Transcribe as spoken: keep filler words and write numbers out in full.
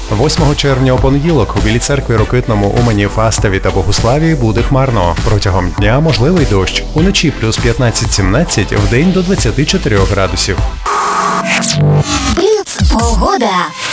восьмого червня у понеділок у Білій церкві Рокитному, Умані, Фастові та Богуславі буде хмарно. Протягом дня можливий дощ. Уночі плюс п'ятнадцять-сімнадцять, вдень до двадцяти чотирьох градусів. Бліц погода.